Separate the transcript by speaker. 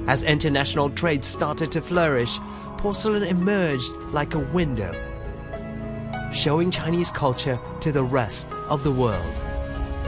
Speaker 1: As international trade started to flourish, porcelain emerged like a window, showing Chinese culture to the rest of the world.